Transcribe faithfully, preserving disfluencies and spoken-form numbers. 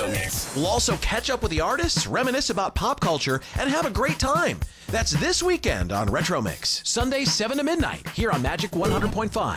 Retro Mix. We'll also catch up with the artists, reminisce about pop culture, and have a great time. That's this weekend on Retro Mix. Sunday, seven to midnight, here on Magic one hundred point five.